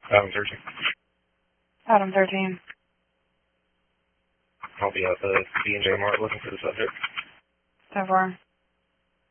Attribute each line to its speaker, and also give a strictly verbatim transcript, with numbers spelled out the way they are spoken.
Speaker 1: Adam thirteen.
Speaker 2: Adam thirteen.
Speaker 1: I'll be at the B and J Mart looking for the subject.
Speaker 2: ten four.